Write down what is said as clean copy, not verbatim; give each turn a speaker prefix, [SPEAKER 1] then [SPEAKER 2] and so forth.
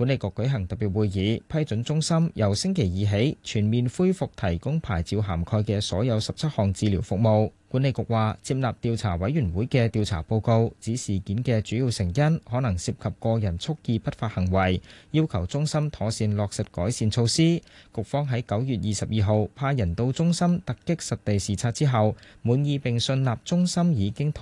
[SPEAKER 1] 管理局舉行特別會議，批准中心由星期二起全面恢復提供牌照涵蓋嘅所有17項治療服務。管理局話，接納調查委員會嘅調查報告，指事件嘅主要成因可能涉及個人蓄意不法行為，要求中心妥善落實改善措施。局方喺9月22號派人到中心突擊實地視察之後，滿意並信納中心已經妥